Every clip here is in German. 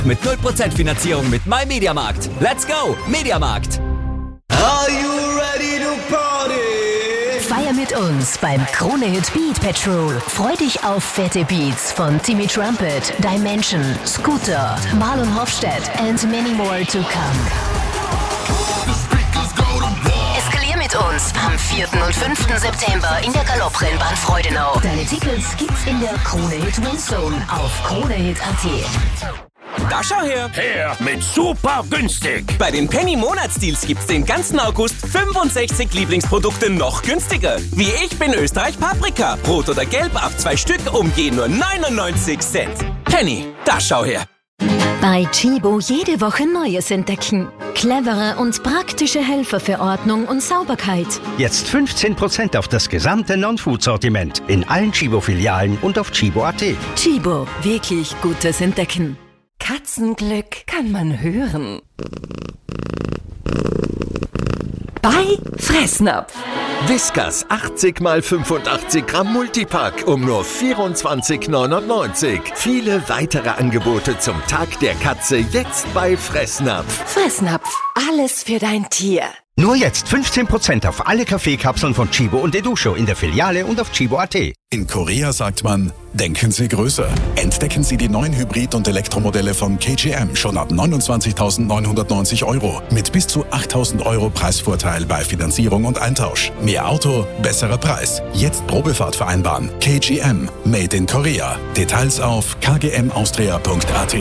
Mit 0% Finanzierung mit MyMediaMarkt. Let's go, Mediamarkt. Are you ready to party? Feier mit uns beim Krone-Hit Beat Patrol. Freu dich auf fette Beats von Timmy Trumpet, Dimension, Scooter, Marlon Hofstedt and many more to come. Eskalier mit uns am 4. und 5. September in der Galopprennbahn Freudenau. Deine Tickets gibt's in der Krone-Hit Windzone auf kronehit.at. Da schau her. Her mit super günstig. Bei den Penny-Monatsdeals gibt's den ganzen August 65 Lieblingsprodukte noch günstiger. Wie ich bin Österreich Paprika. Rot oder gelb ab 2 Stück um je nur 99 Cent. Penny, da schau her. Bei Chibo jede Woche Neues entdecken. Clevere und praktische Helfer für Ordnung und Sauberkeit. Jetzt 15% auf das gesamte Non-Food-Sortiment in allen Chibo-Filialen und auf chibo.at. Chibo, wirklich gutes Entdecken. Katzenglück kann man hören. Bei Fressnapf. Whiskas 80 x 85 Gramm Multipack um nur 24,99. Viele weitere Angebote zum Tag der Katze jetzt bei Fressnapf. Fressnapf, alles für dein Tier. Nur jetzt 15% auf alle Kaffeekapseln von Chibo und Edusho in der Filiale und auf chibo.at. In Korea sagt man, denken Sie größer. Entdecken Sie die neuen Hybrid- und Elektromodelle von KGM schon ab 29.990 € mit bis zu 8.000 € Preisvorteil bei Finanzierung und Eintausch. Mehr Auto, besserer Preis. Jetzt Probefahrt vereinbaren. KGM, Made in Korea. Details auf kgmaustria.at.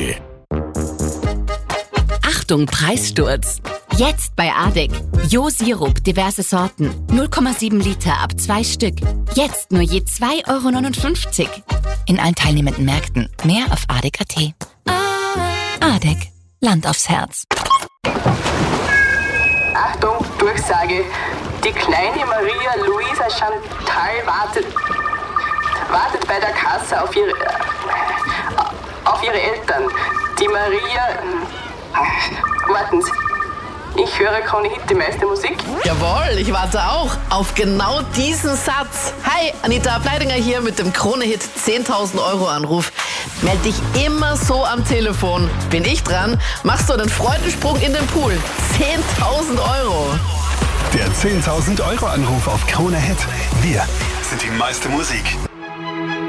Achtung, Preissturz! Jetzt bei ADEC. Jo-Sirup, diverse Sorten. 0,7 Liter ab 2 Stück. Jetzt nur je 2,59 € in allen teilnehmenden Märkten. Mehr auf ADEC.at. ADEC. Land aufs Herz. Achtung, Durchsage. Die kleine Maria Luisa Chantal wartet bei der Kasse auf ihre Eltern. Die Maria... Warten Sie. Ich höre Krone-Hit, die meiste Musik. Jawohl, ich warte auch auf genau diesen Satz. Hi, Anita Bleidinger hier mit dem Krone-Hit 10.000 € Anruf. Meld dich immer so am Telefon. Bin ich dran, machst du einen Freudensprung in den Pool. 10.000 €. Der 10.000 € Anruf auf Krone-Hit. Wir sind die meiste Musik.